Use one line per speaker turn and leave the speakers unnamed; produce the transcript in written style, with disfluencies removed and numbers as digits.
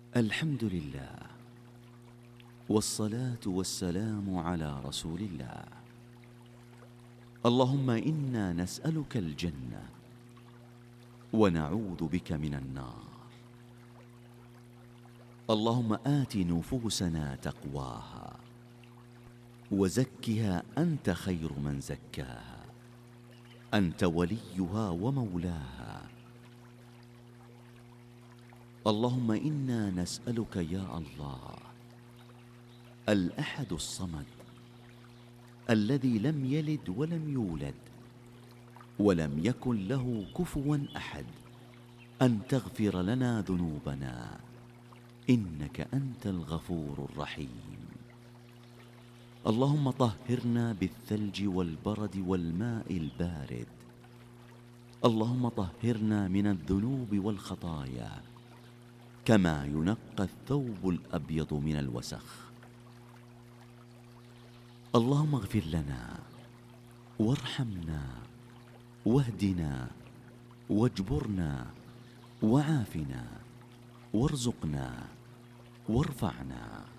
الحمد لله، والصلاة والسلام على رسول الله. اللهم إنا نسألك الجنة ونعوذ بك من النار. اللهم آت نفوسنا تقواها وزكها أنت خير من زكاها، أنت وليها ومولاها. اللهم إنا نسألك يا الله الأحد الصمد الذي لم يلد ولم يولد ولم يكن له كفوا أحد أن تغفر لنا ذنوبنا، إنك أنت الغفور الرحيم. اللهم طهرنا بالثلج والبرد والماء البارد. اللهم طهرنا من الذنوب والخطايا كما ينقى الثوب الأبيض من الوسخ. اللهم اغفر لنا وارحمنا واهدنا واجبرنا وعافنا وارزقنا وارفعنا.